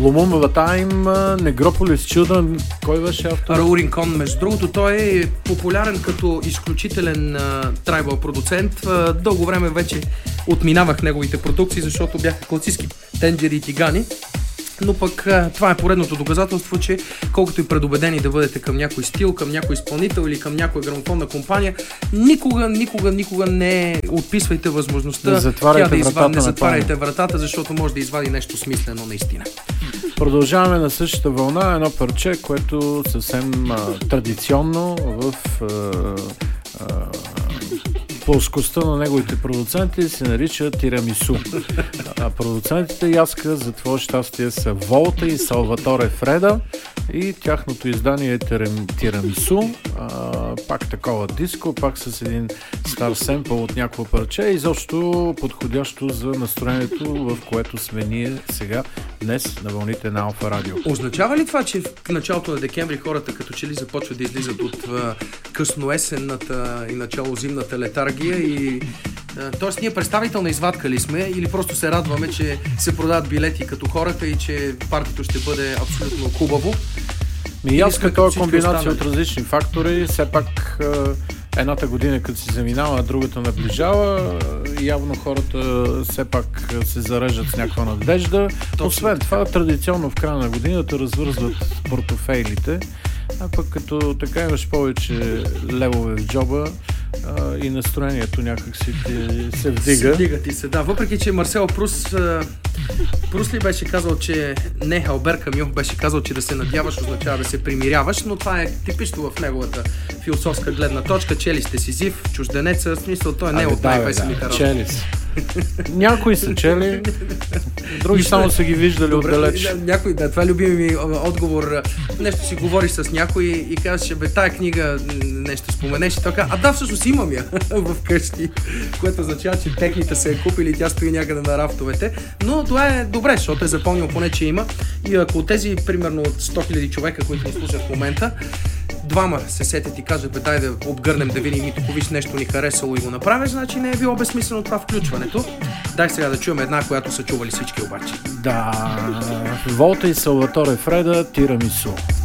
Лумумбата им, Негрополис Children, кой беше автор? Раул Ринкон, между другото, той е популярен като изключителен трайбъл продуцент. Дълго време вече отминавах неговите продукции, защото бяха класически тенджери и тигани. Но пък това е поредното доказателство, че колкото и предубедени да бъдете към някой стил, към някой изпълнител или към някоя грамофонна компания, никога не отписвайте възможността не затваряйте вратата, защото може да извади нещо смислено наистина. Продължаваме на същата вълна, едно парче, което съвсем традиционно в плоскостта на неговите продуценти се нарича тирамису. Продуцентите Яска за твое щастие са Волта и Салваторе Фреда и тяхното издание е тирамису. Пак такова диско, пак с един стар семпъл от някакво парче, изобщо подходящо за настроението, в което сме ние сега, днес на вълните на Алфа Радио. Означава ли това, че в началото на декември хората като че ли започват да излизат от късноесенната и начало зимната летаргия и т.е. ние представителна извадка ли сме или просто се радваме, че се продават билети като хората и че партито ще бъде абсолютно хубаво? Аз като комбинация от различни фактори, все пак едната година като си заминава, а другата наближава, явно хората все пак се зареждат с някаква надежда. Освен това, традиционно в края на годината развързват портофейлите, а пък като така имаш повече левове в джоба, и настроението някак си се вдига. Въпреки, че Марсел Прус ли беше казал, че не, Албер Камю беше казал, че да се надяваш означава да се примиряваш, но това е типично в неговата философска гледна точка. Чели сте Сизиф, чужденеца, в смисъл той не е от най-песните работи. Чели се. Някои са чели, други само са ги виждали отдалеч. Това е любими ми отговор. Нещо си говориш с някой и казваш, тая книга нещо споменеш и така. Да, всъщност имам я в къщи, което означава, че техните се е купили и тя стои някъде на рафтовете. Но това е добре, защото е запомнил поне, че има. И ако тези, примерно, 100 000 човека, които ни слушат в момента, двама се сетят и кажат, дай да обгърнем да видим и тук виж нещо ни харесало и го направиш, значи не е било безсмислено това включването. Дай сега да чуем една, която са чували всички обаче. Да, Волта и Салваторе Фреда, тирамису.